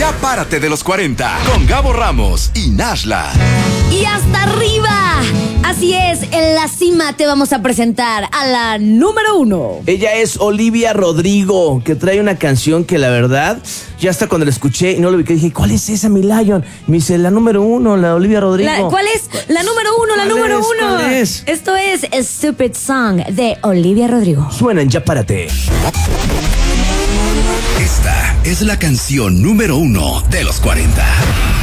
Ya párate de los 40 con Gabo Ramos y Nashla. Y hasta arriba. Así es, en la cima te vamos a presentar a la número 1. Ella es Olivia Rodrigo, que trae una canción que la verdad, ya hasta cuando la escuché y no lo vi, que dije, ¿cuál es esa, mi Lion? Me dice, la número 1, la Olivia Rodrigo. ¿Cuál es? La número 1, la número 1. ¿Cuál es? Esto es Stupid Song de Olivia Rodrigo. Suena en Ya Párate. Esta es la canción número 1 de los 40.